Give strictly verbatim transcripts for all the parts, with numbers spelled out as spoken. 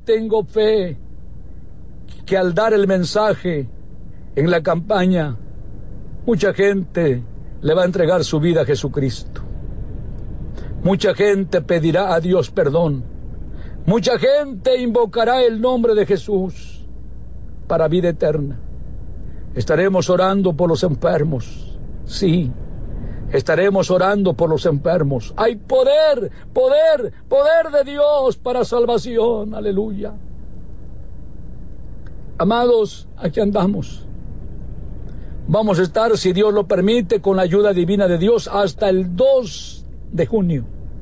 tengo fe que al dar el mensaje en la campaña, mucha gente le va a entregar su vida a Jesucristo. Mucha gente pedirá a Dios perdón. Mucha gente invocará el nombre de Jesús para vida eterna. Estaremos orando por los enfermos. Sí, estaremos orando por los enfermos. Hay poder, poder, poder de Dios para salvación. Aleluya. Amados, aquí andamos. Vamos a estar, si Dios lo permite, con la ayuda divina de Dios hasta el dos de junio.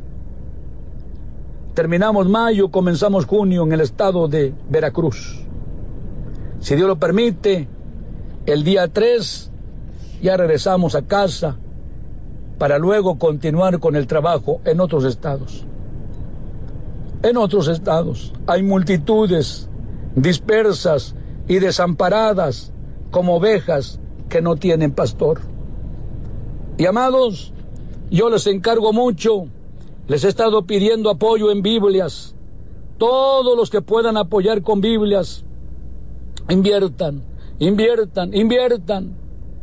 Terminamos mayo, comenzamos junio en el estado de Veracruz. Si Dios lo permite, el día tres ya regresamos a casa para luego continuar con el trabajo en otros estados. En otros estados hay multitudes dispersas y desamparadas como ovejas que no tienen pastor. Y amados, yo les encargo mucho, les he estado pidiendo apoyo en Biblias. Todos los que puedan apoyar con Biblias, inviertan, inviertan, inviertan.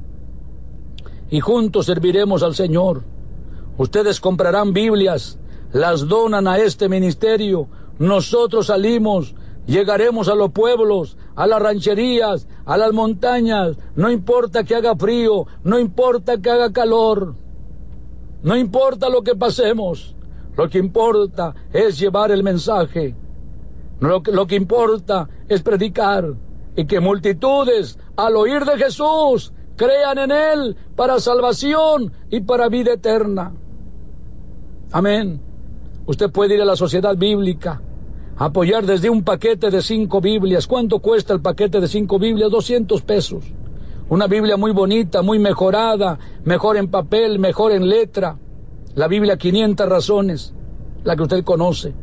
Y juntos serviremos al Señor. Ustedes comprarán Biblias, las donan a este ministerio. Nosotros salimos, llegaremos a los pueblos, a las rancherías, a las montañas. No importa que haga frío, no importa que haga calor, no importa lo que pasemos. Lo que importa es llevar el mensaje. Lo que, lo que importa es predicar y que multitudes, al oír de Jesús, crean en Él para salvación y para vida eterna. Amén. Usted puede ir a la Sociedad Bíblica, apoyar desde un paquete de cinco Biblias. ¿Cuánto cuesta el paquete de cinco Biblias? doscientos pesos. Una Biblia muy bonita, muy mejorada, mejor en papel, mejor en letra. La Biblia quinientas razones, la que usted conoce.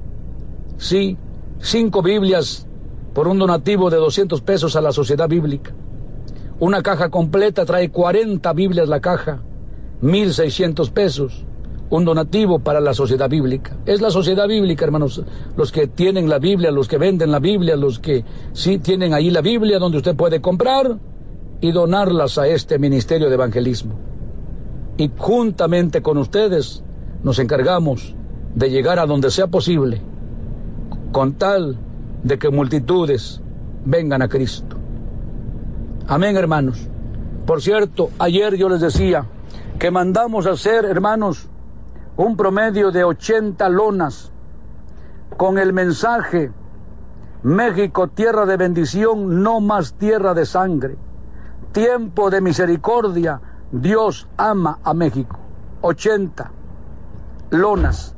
Sí, cinco Biblias por un donativo de doscientos pesos a la Sociedad Bíblica. Una caja completa trae cuarenta Biblias la caja, mil seiscientos pesos. Un donativo para la Sociedad Bíblica. Es la Sociedad Bíblica, hermanos, los que tienen la Biblia, los que venden la Biblia, los que sí tienen ahí la Biblia, donde usted puede comprar y donarlas a este ministerio de evangelismo. Y juntamente con ustedes nos encargamos de llegar a donde sea posible, con tal de que multitudes vengan a Cristo. Amén, hermanos. Por cierto, ayer yo les decía que mandamos a hacer, hermanos, un promedio de ochenta lonas con el mensaje: México, tierra de bendición, no más tierra de sangre. Tiempo de misericordia, Dios ama a México. ochenta lonas,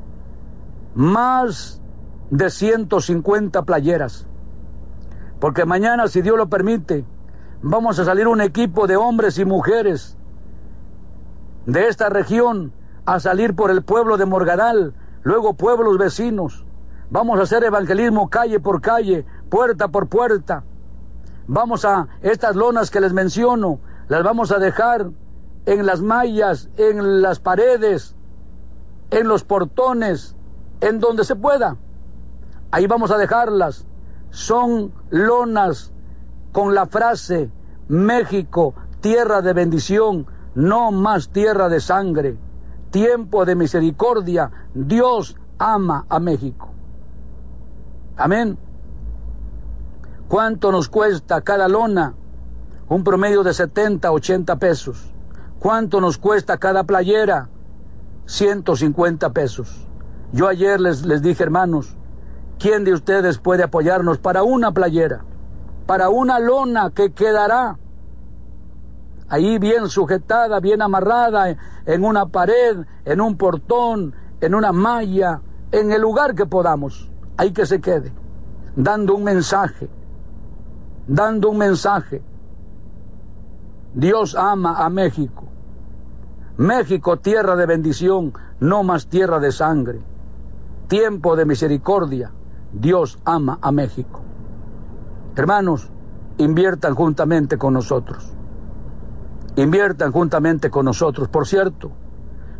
más de ciento cincuenta playeras. Porque mañana, si Dios lo permite, vamos a salir un equipo de hombres y mujeres de esta región a salir por el pueblo de Morgadal, luego pueblos vecinos. Vamos a hacer evangelismo calle por calle, puerta por puerta. Vamos a, estas lonas que les menciono, las vamos a dejar en las mallas, en las paredes, en los portones, en donde se pueda. Ahí vamos a dejarlas. Son lonas con la frase: México, tierra de bendición, no más tierra de sangre. Tiempo de misericordia, Dios ama a México. Amén. ¿Cuánto nos cuesta cada lona? Un promedio de setenta, ochenta pesos. ¿Cuánto nos cuesta cada playera? ciento cincuenta pesos. Yo ayer les, les dije, hermanos, ¿quién de ustedes puede apoyarnos para una playera? Para una lona que quedará ahí bien sujetada, bien amarrada, en una pared, en un portón, en una malla, en el lugar que podamos. Ahí que se quede, dando un mensaje, dando un mensaje. Dios ama a México. México, tierra de bendición, no más tierra de sangre. Tiempo de misericordia, Dios ama a México. Hermanos, inviertan juntamente con nosotros. Inviertan juntamente con nosotros. Por cierto,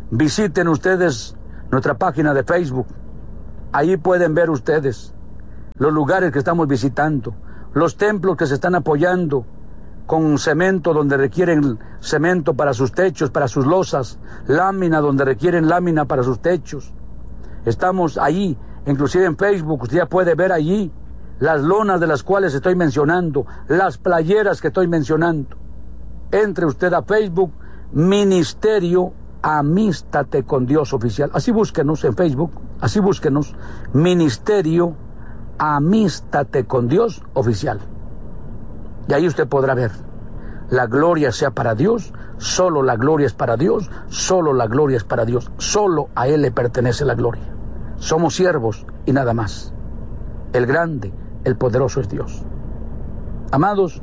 visiten ustedes nuestra página de Facebook. Ahí pueden ver ustedes los lugares que estamos visitando, los templos que se están apoyando con cemento donde requieren cemento para sus techos, para sus losas, lámina donde requieren lámina para sus techos. Estamos ahí, inclusive en Facebook, usted ya puede ver allí las lonas de las cuales estoy mencionando, las playeras que estoy mencionando. Entre usted a Facebook, Ministerio Amístate con Dios Oficial. Así búsquenos en Facebook, así búsquenos, Ministerio Amístate con Dios Oficial. Y ahí usted podrá ver, la gloria sea para Dios, solo la gloria es para Dios, solo la gloria es para Dios, solo a Él le pertenece la gloria. Somos siervos y nada más. El grande, el poderoso es Dios. Amados,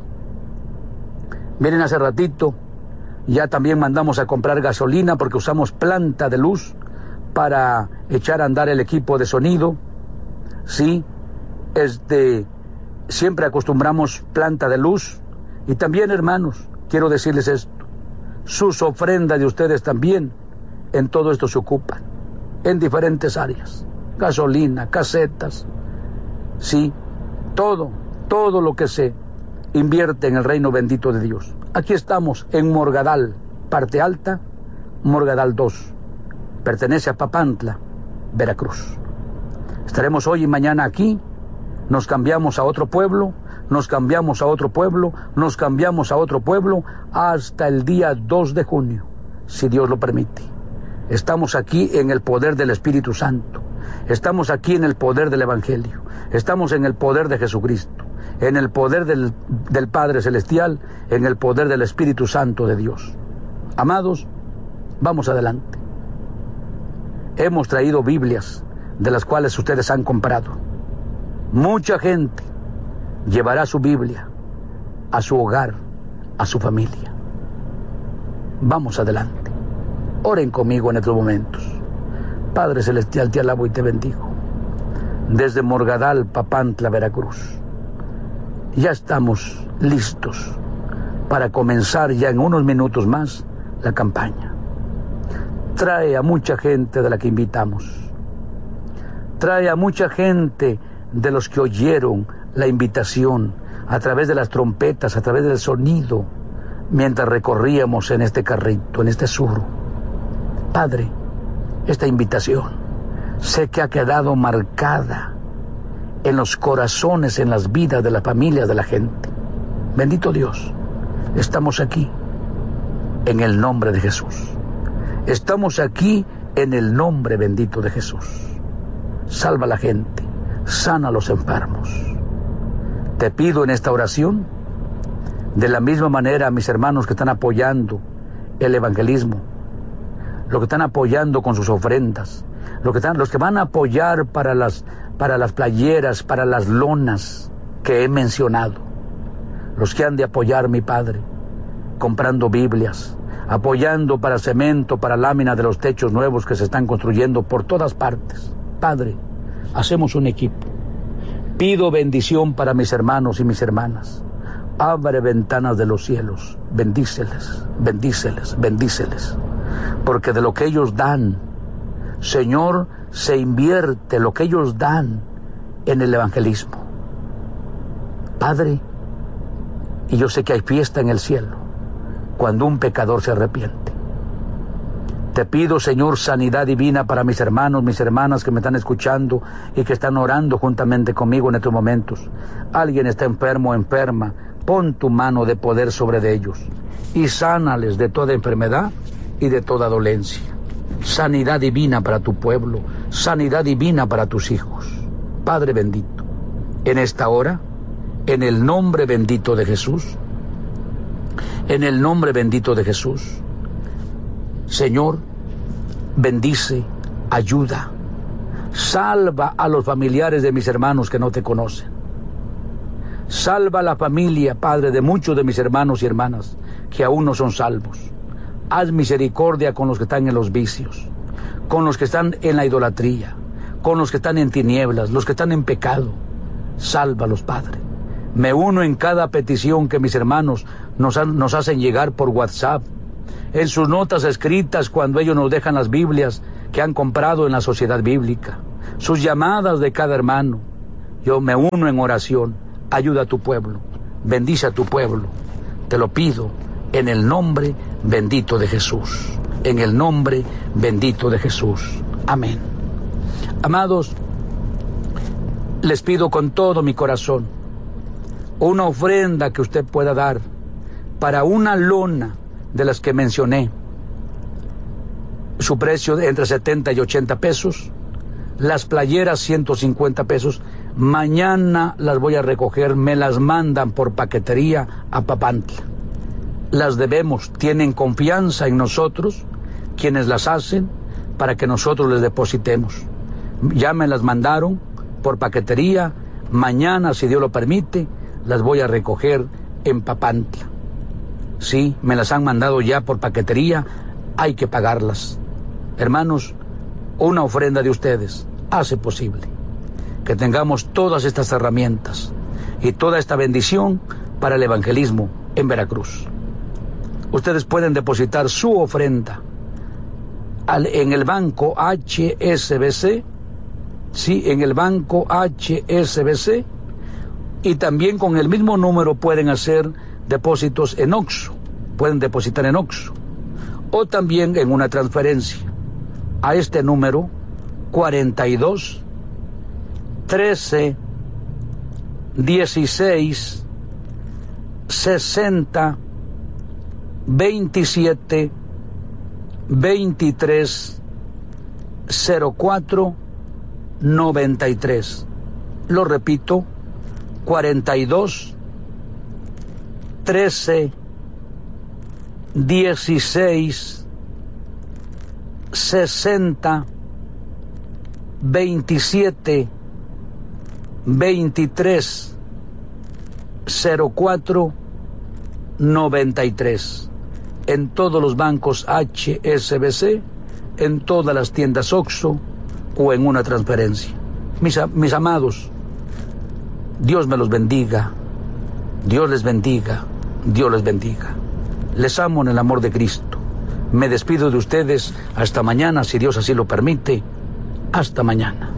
miren, hace ratito ya también mandamos a comprar gasolina porque usamos planta de luz para echar a andar el equipo de sonido. Sí, este... siempre acostumbramos planta de luz. Y también, hermanos, quiero decirles esto, sus ofrendas de ustedes también en todo esto se ocupan, en diferentes áreas, gasolina, casetas, sí, todo, todo lo que se invierte en el reino bendito de Dios. Aquí estamos en Morgadal, parte alta, Morgadal dos, pertenece a Papantla, Veracruz. Estaremos hoy y mañana aquí. Nos cambiamos a otro pueblo, nos cambiamos a otro pueblo, nos cambiamos a otro pueblo, hasta el día dos de junio, si Dios lo permite. Estamos aquí en el poder del Espíritu Santo, estamos aquí en el poder del Evangelio, estamos en el poder de Jesucristo, en el poder del, del Padre Celestial, en el poder del Espíritu Santo de Dios. Amados, vamos adelante. Hemos traído Biblias de las cuales ustedes han comprado. Mucha gente llevará su Biblia a su hogar, a su familia. Vamos adelante. Oren conmigo en estos momentos. Padre Celestial, te alabo y te bendigo. Desde Morgadal, Papantla, Veracruz, ya estamos listos para comenzar ya en unos minutos más la campaña. Trae a mucha gente de la que invitamos. Trae a mucha gente de los que oyeron la invitación a través de las trompetas, a través del sonido, mientras recorríamos en este carrito, en este surro. Padre, esta invitación sé que ha quedado marcada en los corazones, en las vidas de las familias de la gente. Bendito Dios, estamos aquí en el nombre de Jesús. Estamos aquí en el nombre bendito de Jesús. Salva a la gente, sana a los enfermos. Te pido en esta oración, de la misma manera a mis hermanos que están apoyando el evangelismo, los que están apoyando con sus ofrendas, los que, están, los que van a apoyar para las, para las playeras, para las lonas que he mencionado, los que han de apoyar, mi Padre, comprando Biblias, apoyando para cemento, para lámina de los techos nuevos que se están construyendo por todas partes. Padre, hacemos un equipo. Pido bendición para mis hermanos y mis hermanas. Abre ventanas de los cielos. Bendíceles, bendíceles, bendíceles. Porque de lo que ellos dan, Señor, se invierte lo que ellos dan en el evangelismo. Padre, y yo sé que hay fiesta en el cielo cuando un pecador se arrepiente. Te pido, Señor, sanidad divina para mis hermanos, mis hermanas que me están escuchando y que están orando juntamente conmigo en estos momentos. Alguien está enfermo o enferma, pon tu mano de poder sobre de ellos y sánales de toda enfermedad y de toda dolencia. Sanidad divina para tu pueblo, sanidad divina para tus hijos. Padre bendito, en esta hora, en el nombre bendito de Jesús, en el nombre bendito de Jesús, Señor, bendice, ayuda, salva a los familiares de mis hermanos que no te conocen. Salva a la familia, Padre, de muchos de mis hermanos y hermanas que aún no son salvos. Haz misericordia con los que están en los vicios, con los que están en la idolatría, con los que están en tinieblas, los que están en pecado. Sálvalos, Padre. Me uno en cada petición que mis hermanos nos, han, nos hacen llegar por WhatsApp, en sus notas escritas cuando ellos nos dejan las Biblias que han comprado en la sociedad bíblica, sus llamadas de cada hermano. Yo me uno en oración. Ayuda a tu pueblo. Bendice a tu pueblo. Te lo pido en el nombre bendito de Jesús. En el nombre bendito de Jesús. Amén. Amados, les pido con todo mi corazón una ofrenda que usted pueda dar para una lona de las que mencioné. Su precio de entre setenta y ochenta pesos. Las playeras ciento cincuenta pesos. Mañana las voy a recoger, me las mandan por paquetería a Papantla. Las debemos, tienen confianza en nosotros, quienes las hacen, para que nosotros les depositemos. Ya me las mandaron por paquetería, mañana, si Dios lo permite, las voy a recoger en Papantla. Sí, me las han mandado ya por paquetería, hay que pagarlas. Hermanos, una ofrenda de ustedes hace posible que tengamos todas estas herramientas y toda esta bendición para el evangelismo en Veracruz. Ustedes pueden depositar su ofrenda al, en el banco H S B C, sí, en el banco H S B C, y también con el mismo número pueden hacer depósitos en Oxxo, pueden depositar en Oxxo, o también en una transferencia a este número cuarenta y dos, trece, dieciséis, sesenta, veintisiete, veintitrés, cero cuatro, noventa y tres. Lo repito, cuarenta y dos, trece, dieciséis, sesenta, veintisiete, veintitrés, cero cuatro, noventa y tres. En todos los bancos H S B C, en todas las tiendas Oxxo o en una transferencia. Mis, mis amados, Dios me los bendiga, Dios les bendiga, Dios les bendiga. Les amo en el amor de Cristo. Me despido de ustedes hasta mañana, si Dios así lo permite. Hasta mañana.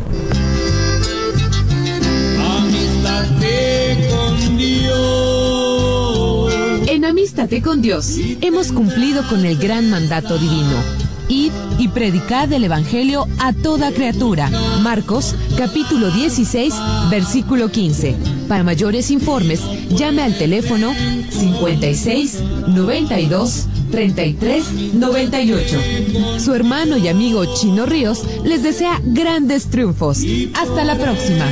Amístate con Dios. En Amístate con Dios hemos cumplido con el gran mandato divino. Id y predicad el Evangelio a toda criatura. Marcos, capítulo dieciséis, versículo quince. Para mayores informes, llame al teléfono cincuenta y seis, noventa y dos, treinta y tres, noventa y ocho. Su hermano y amigo Chino Ríos les desea grandes triunfos. Hasta la próxima.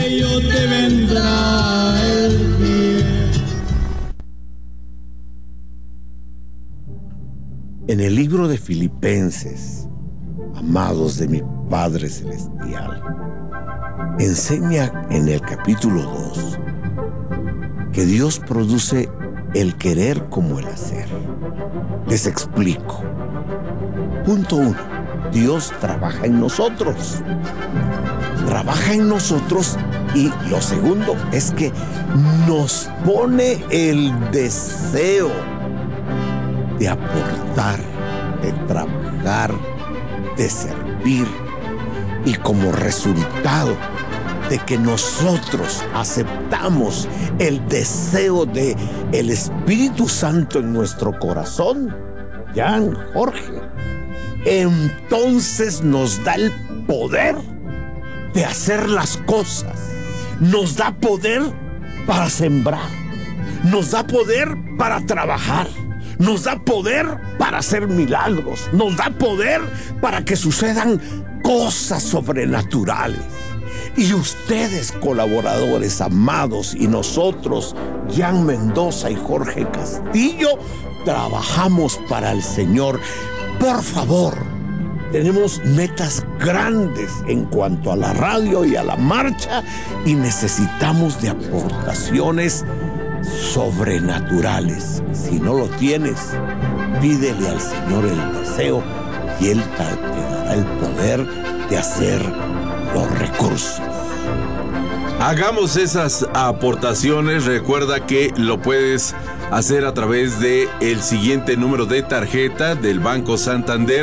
En el libro de Filipenses, amados de mi Padre Celestial, enseña en el capítulo dos que Dios produce el querer como el hacer. Les explico. Punto uno. Dios trabaja en nosotros. Trabaja en nosotros y lo segundo es que nos pone el deseo de aportar, de trabajar, de servir, y como resultado de que nosotros aceptamos el deseo de el Espíritu Santo en nuestro corazón, Jan, Jorge, entonces nos da el poder de hacer las cosas, nos da poder para sembrar, nos da poder para trabajar, nos da poder para hacer milagros, nos da poder para que sucedan cosas sobrenaturales. Y ustedes, colaboradores amados, y nosotros, Jan Mendoza y Jorge Castillo, trabajamos para el Señor. Por favor, tenemos metas grandes en cuanto a la radio y a la marcha, y necesitamos de aportaciones sobrenaturales. Si no lo tienes, pídele al Señor el deseo y Él te dará el poder de hacer los recursos. Hagamos esas aportaciones. Recuerda que lo puedes hacer a través de el siguiente número de tarjeta del Banco Santander: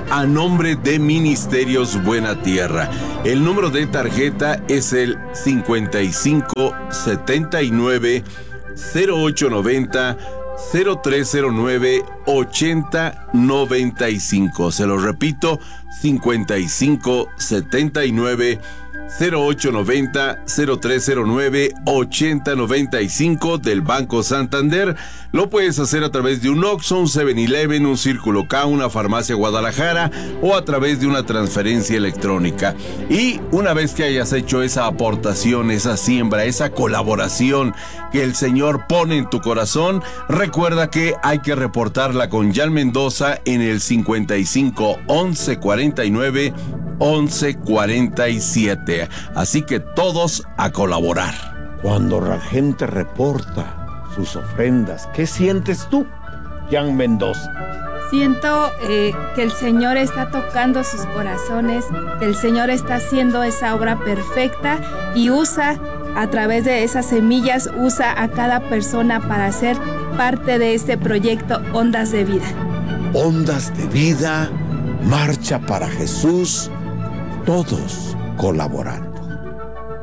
a nombre de Ministerios Buena Tierra. El número de tarjeta es el cincuenta y cinco setenta y nueve cero ocho noventa cero tres cero nueve ochenta noventa y cinco. Se lo repito, cincuenta y cinco setenta y nueve cero ocho noventa cero tres cero nueve ochenta noventa y cinco del Banco Santander. Lo puedes hacer a través de un Oxxo, un seven eleven, un Círculo K, una farmacia Guadalajara o a través de una transferencia electrónica. Y una vez que hayas hecho esa aportación, esa siembra, esa colaboración que el Señor pone en tu corazón, recuerda que hay que reportarla con Jan Mendoza en el cincuenta y cinco once cuarenta y nueve once cuarenta y siete. Así que todos a colaborar. Cuando la gente reporta sus ofrendas, ¿qué sientes tú, Jan Mendoza? Siento eh, que el Señor está tocando sus corazones, que el Señor está haciendo esa obra perfecta y usa, a través de esas semillas, usa a cada persona para ser parte de este proyecto Ondas de Vida. Ondas de Vida, Marcha para Jesús, todos colaborando.